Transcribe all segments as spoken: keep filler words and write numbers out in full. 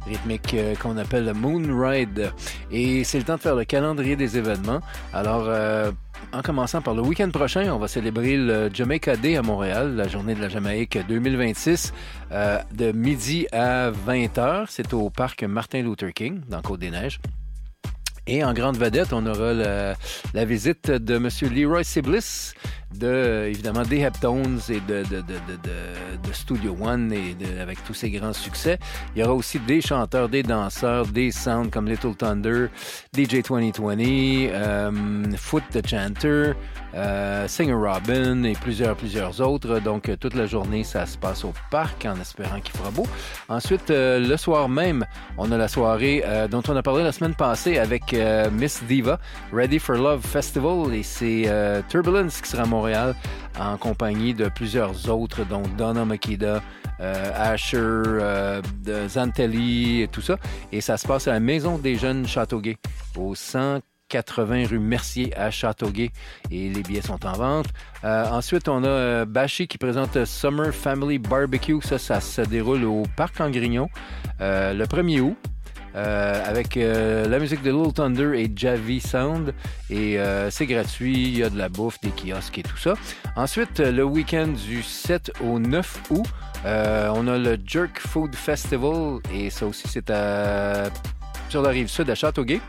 rythmique euh, qu'on appelle le Moon Ride. Et c'est le temps de faire le calendrier des événements. Alors, euh, en commençant par le week-end prochain, on va célébrer le Jamaica Day à Montréal, la journée de la Jamaïque deux mille vingt-six, euh, de midi à vingt heures. C'est au parc Martin Luther King, dans Côte-des-Neiges. Et en grande vedette, on aura la, la visite de M. Leroy Siblis, de, évidemment, des Heptones et de, de, de, de, de, de Studio One, et de, avec tous ses grands succès. Il y aura aussi des chanteurs, des danseurs, des sounds comme Little Thunder, D J vingt vingt, euh, Foot the Chanter, euh, Singer Robin et plusieurs, plusieurs autres. Donc, toute la journée, ça se passe au parc en espérant qu'il fera beau. Ensuite, euh, le soir même, on a la soirée euh, dont on a parlé la semaine passée avec euh, Miss Diva, Ready for Love Festival, et c'est euh, Turbulence qui sera à Montréal en compagnie de plusieurs autres, dont Donna Makeda, euh, Asher, euh, de Zantelli et tout ça. Et ça se passe à la Maison des Jeunes Châteauguay, au cent quatre-vingts rue Mercier à Châteauguay, et les billets sont en vente. Euh, ensuite, on a euh, Bashi qui présente Summer Family Barbecue. Ça, ça se déroule au Parc Angrignon euh, le premier août. Euh, avec euh, la musique de Little Thunder et Javi Sound, et euh, c'est gratuit, il y a de la bouffe, des kiosques et tout ça. Ensuite, le week-end du sept au neuf août, euh, on a le Jerk Food Festival, et ça aussi c'est à... sur la rive sud à Châteauguay.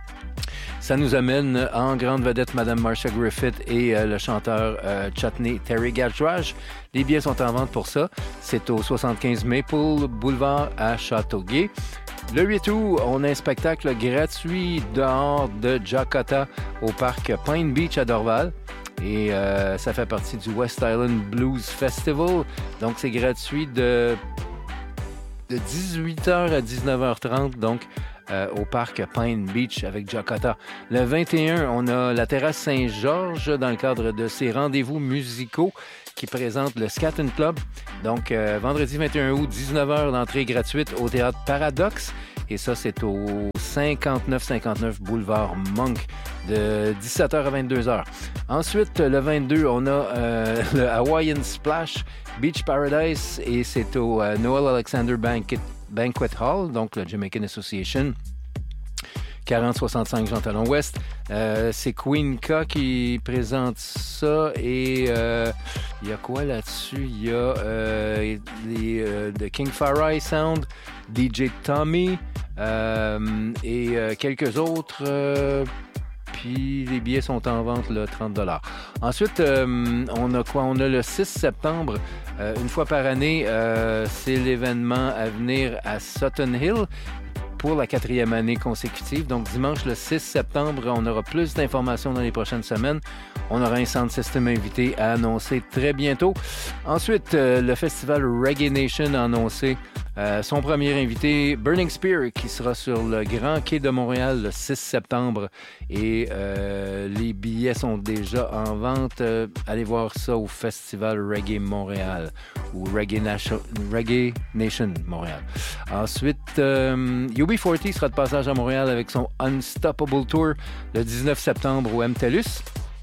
Ça nous amène en grande vedette Madame Marcia Griffith et euh, le chanteur euh, Chutney Terry Gajraj. Les billets sont en vente pour ça. C'est au soixante-quinze Maple Boulevard à Châteauguay. Le huit août, on a un spectacle gratuit dehors de Jakata au parc Pine Beach à Dorval. Et euh, ça fait partie du West Island Blues Festival. Donc, c'est gratuit de, de dix-huit heures à dix-neuf heures trente. Donc, Euh, au parc Pine Beach avec Jakata. Le vingt et un, on a la terrasse Saint-Georges dans le cadre de ces rendez-vous musicaux qui présentent le Scatton Club. Donc, euh, vendredi vingt et un août, dix-neuf heures d'entrée gratuite au Théâtre Paradoxe. Et ça, c'est au cinquante-neuf cinquante-neuf Boulevard Monk de dix-sept heures à vingt-deux heures. Ensuite, le vingt-deux, on a euh, le Hawaiian Splash Beach Paradise, et c'est au euh, Noel Alexander Banquet Banquet Hall, donc la Jamaican Association, quarante soixante-cinq Jean Talon Ouest. Euh, c'est Queen K qui présente ça, et il euh, y a quoi là-dessus? Il y a euh, les, euh, The King Farai Sound, D J Tommy euh, et euh, quelques autres. Euh, Puis les billets sont en vente, là, trente dollars. Ensuite, euh, on a quoi? On a le six septembre. Euh, une fois par année, euh, c'est l'événement à venir à Sutton Hill pour la quatrième année consécutive. Donc, dimanche, le six septembre, on aura plus d'informations dans les prochaines semaines. On aura un sound system invité à annoncer très bientôt. Ensuite, euh, le festival Reggae Nation a annoncé euh, son premier invité, Burning Spear, qui sera sur le Grand Quai de Montréal le six septembre. Et euh, les billets sont déjà en vente. Euh, allez voir ça au Festival Reggae Montréal ou Reggae Nation, Reggae Nation Montréal. Ensuite, euh, U B quarante sera de passage à Montréal avec son Unstoppable Tour le dix-neuf septembre au M TELUS.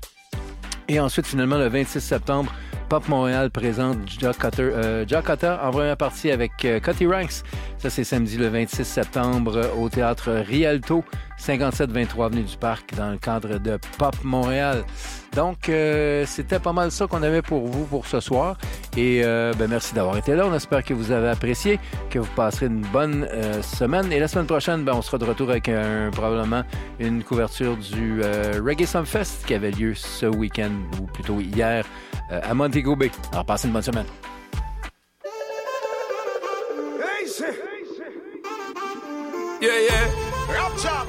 Et ensuite, finalement, le vingt-six septembre, Pop Montréal présente Jakata euh, Jakata en première partie avec euh, Cutty Ranks. Ça, c'est samedi le vingt-six septembre au Théâtre Rialto, cinquante-sept vingt-trois Avenue du Parc, dans le cadre de Pop Montréal. Donc, euh, c'était pas mal ça qu'on avait pour vous pour ce soir. Et euh, ben, merci d'avoir été là. On espère que vous avez apprécié, que vous passerez une bonne euh, semaine. Et la semaine prochaine, ben, on sera de retour avec un, probablement une couverture du euh, Reggae Sumfest qui avait lieu ce week-end, ou plutôt hier, euh, à Montego Bay. Alors, passez une bonne semaine. Yeah, yeah. Rapture.